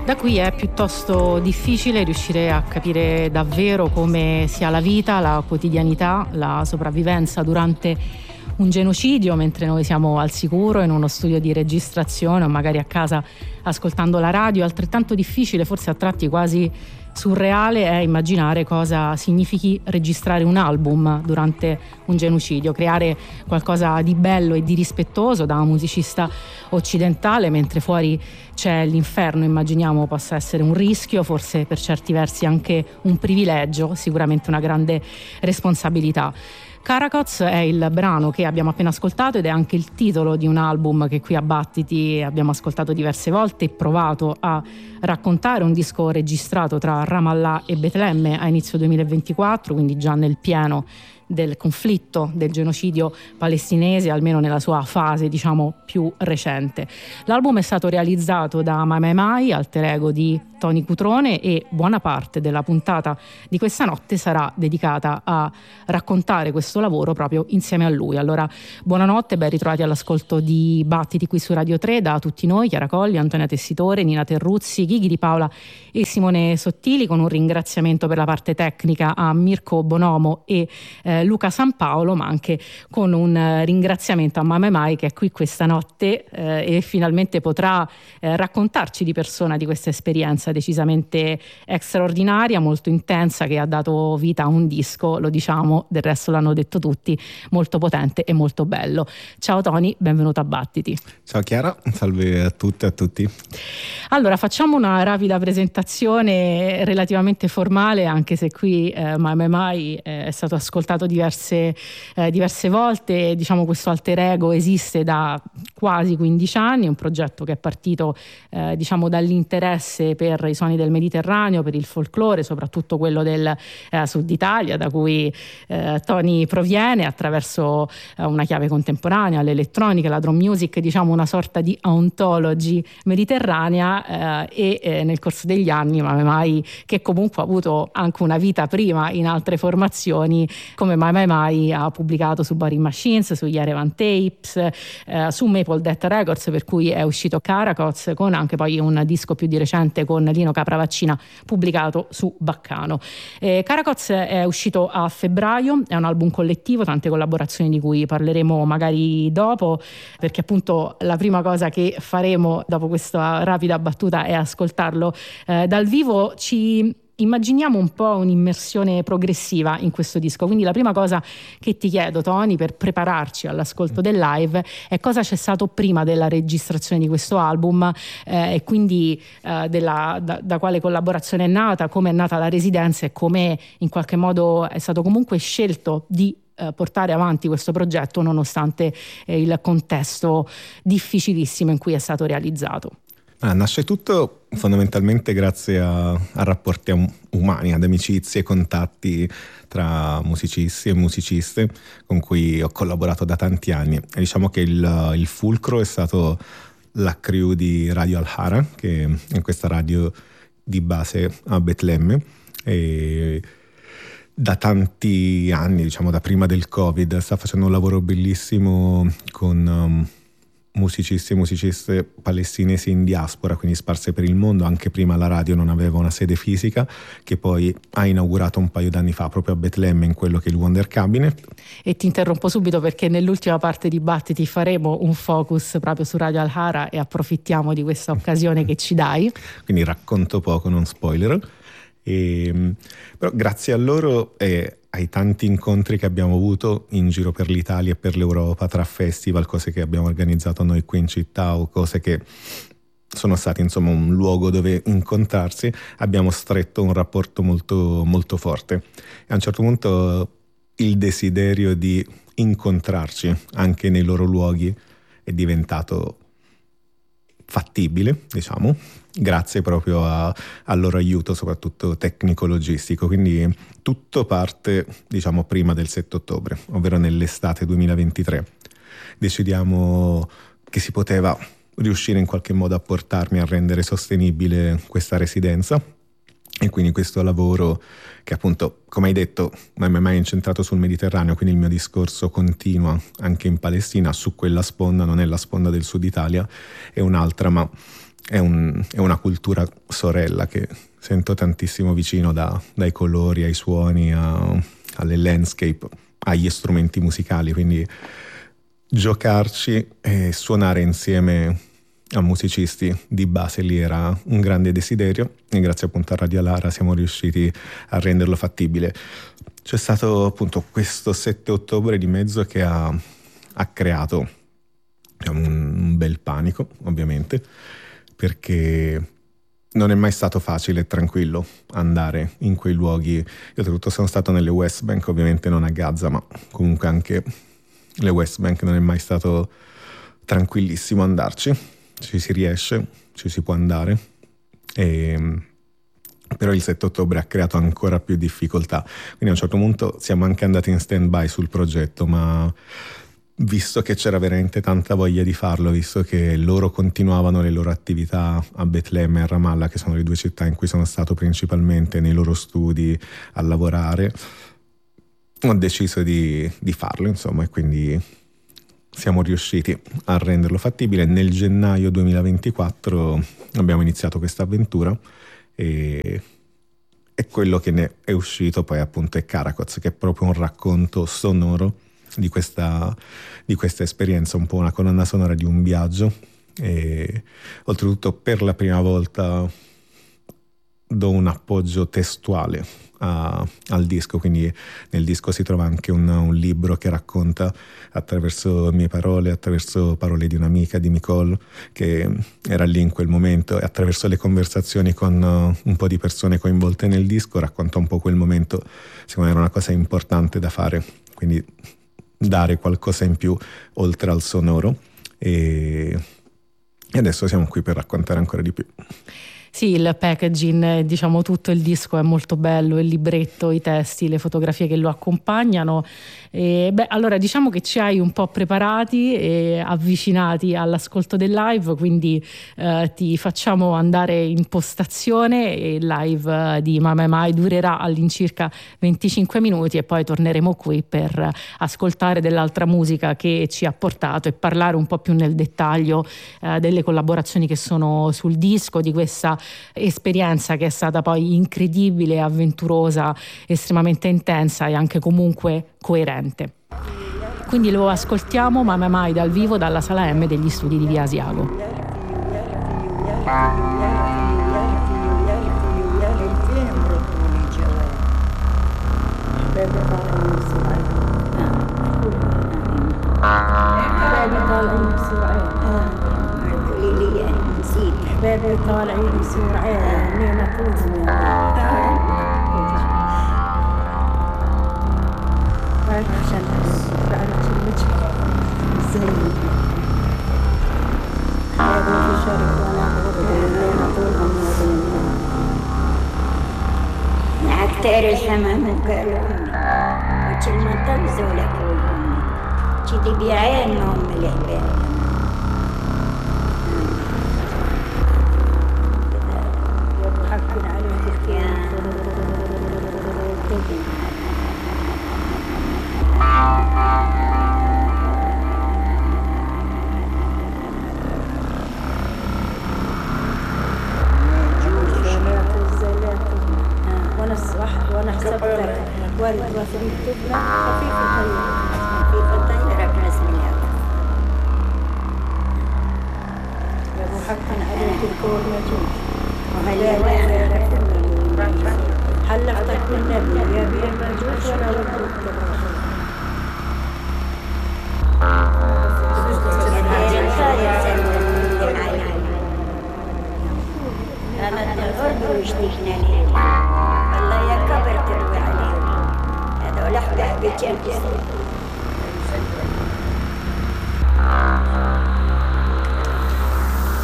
Da qui è piuttosto difficile riuscire a capire davvero come sia la vita, la quotidianità, la sopravvivenza durante un genocidio, mentre noi siamo al sicuro in uno studio di registrazione o magari a casa ascoltando la radio. Altrettanto difficile, forse a tratti quasi surreale, è immaginare cosa significhi registrare un album durante un genocidio, creare qualcosa di bello e di rispettoso da un musicista occidentale, mentre fuori c'è l'inferno. Immaginiamo possa essere un rischio, forse per certi versi anche un privilegio, sicuramente una grande responsabilità. Caracoz è il brano che abbiamo appena ascoltato ed è anche il titolo di un album che qui a Battiti abbiamo ascoltato diverse volte e provato a raccontare, un disco registrato tra Ramallah e Betlemme a inizio 2024, quindi già nel pieno del conflitto, del genocidio palestinese, almeno nella sua fase diciamo più recente. L'album è stato realizzato da Mai Mai Mai, alter ego di Tony Cutrone, e buona parte della puntata di questa notte sarà dedicata a raccontare questo lavoro proprio insieme a lui. Allora buonanotte, ben ritrovati all'ascolto di Battiti qui su Radio 3 da tutti noi, Chiara Colli, Antonia Tessitore, Nina Terruzzi, Ghighi Di Paola e Simone Sottili, con un ringraziamento per la parte tecnica a Mirko Bonomo e Luca San Paolo, ma anche con un ringraziamento a Mai Mai che è qui questa notte e finalmente potrà raccontarci di persona di questa esperienza decisamente straordinaria, molto intensa, che ha dato vita a un disco, lo diciamo, del resto l'hanno detto tutti, molto potente e molto bello. Ciao Tony, benvenuto a Battiti. Ciao Chiara, salve a tutte e a tutti. Allora, facciamo una rapida presentazione relativamente formale, anche se qui Mai Mai è stato ascoltato diverse volte. Diciamo, questo alter ego esiste da quasi 15 anni, un progetto che è partito diciamo dall'interesse per i suoni del Mediterraneo, per il folklore, soprattutto quello del Sud Italia, da cui Tony proviene, attraverso una chiave contemporanea, l'elettronica, la drum music, diciamo una sorta di ontology mediterranea, e nel corso degli anni Mai Mai, che comunque ha avuto anche una vita prima in altre formazioni, come Mai Mai ha pubblicato su Boring Machines, su Yerevan Tapes, su Maple Death Records, per cui è uscito Caracoz, con anche poi un disco più di recente con Lino Capravaccina pubblicato su Baccano. Caracoz è uscito a febbraio, è un album collettivo, tante collaborazioni di cui parleremo magari dopo, perché appunto la prima cosa che faremo dopo questa rapida battuta è ascoltarlo dal vivo. Ci immaginiamo un po' un'immersione progressiva in questo disco, quindi la prima cosa che ti chiedo, Tony, per prepararci all'ascolto del live, è cosa c'è stato prima della registrazione di questo album, e quindi da quale collaborazione è nata, come è nata la residenza e come in qualche modo è stato comunque scelto di portare avanti questo progetto nonostante il contesto difficilissimo in cui è stato realizzato. Nasce tutto fondamentalmente grazie a rapporti umani, ad amicizie, contatti tra musicisti e musiciste con cui ho collaborato da tanti anni. E diciamo che il fulcro è stato la crew di Radio Al-Hara, che è questa radio di base a Betlemme, e da tanti anni, diciamo da prima del Covid, sta facendo un lavoro bellissimo con musicisti e musiciste palestinesi in diaspora, quindi sparse per il mondo. Anche prima la radio non aveva una sede fisica, che poi ha inaugurato un paio d'anni fa proprio a Betlemme, in quello che è il Wonder Cabinet. E ti interrompo subito perché nell'ultima parte di Battiti faremo un focus proprio su Radio Al-Hara e approfittiamo di questa occasione che ci dai. Quindi racconto poco, non spoiler. Però grazie a loro e ai tanti incontri che abbiamo avuto in giro per l'Italia e per l'Europa, tra festival, cose che abbiamo organizzato noi qui in città o cose che sono stati insomma un luogo dove incontrarsi, abbiamo stretto un rapporto molto, molto forte. E a un certo punto il desiderio di incontrarci anche nei loro luoghi è diventato fattibile, diciamo, grazie proprio al loro aiuto, soprattutto tecnico-logistico. Quindi tutto parte, diciamo, prima del 7 ottobre, ovvero nell'estate 2023. Decidiamo che si poteva riuscire in qualche modo a portarmi a rendere sostenibile questa residenza, e quindi questo lavoro che appunto, come hai detto, non è mai incentrato sul Mediterraneo, quindi il mio discorso continua anche in Palestina, su quella sponda, non è la sponda del Sud Italia, è un'altra, ma è una cultura sorella che sento tantissimo vicino, dai colori ai suoni alle landscape, agli strumenti musicali, quindi giocarci e suonare insieme a musicisti di base lì era un grande desiderio, e grazie appunto a Radio Lara siamo riusciti a renderlo fattibile. C'è stato appunto questo 7 ottobre di mezzo che ha creato un bel panico, ovviamente, perché non è mai stato facile e tranquillo andare in quei luoghi. Io oltretutto sono stato nelle West Bank, ovviamente non a Gaza, ma comunque anche le West Bank non è mai stato tranquillissimo andarci. Ci si riesce, ci si può andare, però il 7 ottobre ha creato ancora più difficoltà. Quindi a un certo punto siamo anche andati in stand-by sul progetto, ma visto che c'era veramente tanta voglia di farlo, visto che loro continuavano le loro attività a Betlemme e a Ramallah, che sono le due città in cui sono stato principalmente nei loro studi a lavorare, ho deciso di farlo, insomma, e quindi siamo riusciti a renderlo fattibile. Nel gennaio 2024 abbiamo iniziato questa avventura e quello che ne è uscito poi appunto è Karakoz, che è proprio un racconto sonoro di questa esperienza, un po' una colonna sonora di un viaggio, e oltretutto per la prima volta do un appoggio testuale al disco, quindi nel disco si trova anche un libro che racconta attraverso mie parole, attraverso parole di un'amica, di Nicole, che era lì in quel momento, e attraverso le conversazioni con un po' di persone coinvolte nel disco racconta un po' quel momento. Secondo me era una cosa importante da fare, quindi dare qualcosa in più oltre al sonoro, e adesso siamo qui per raccontare ancora di più. Sì, il packaging, diciamo tutto il disco è molto bello, il libretto, i testi, le fotografie che lo accompagnano. Allora diciamo che ci hai un po' preparati e avvicinati all'ascolto del live, quindi ti facciamo andare in postazione. Il live di Mama Mai durerà all'incirca 25 minuti e poi torneremo qui per ascoltare dell'altra musica che ci ha portato e parlare un po' più nel dettaglio delle collaborazioni che sono sul disco, di questa esperienza che è stata poi incredibile, avventurosa, estremamente intensa e anche comunque coerente. Quindi lo ascoltiamo Mama Mai dal vivo dalla sala M degli studi di Via Asiago. بابي طالعين بسرعة لين أفوز عشان بعرف المجد زي بابي في شرق ولا لين أطولهم أكتر الحمام وقالوني وكل ما تنزوا لك ويقولوني كذي بعينهم العباد وانا حسبتك والد وفريد تبنى خفيفة طيرك رسمية يا ابو حقا عليك الكون مجوج وهلا حلفتك بالنبي يا بيه مجوج ولا ردك أنا الغرب وشتيكنا ليه والله يا كبر تروي عليه هذول أحبابك يلبسوا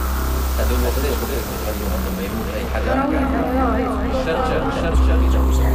هذول وقتين لما يموت أي حدا الشرشة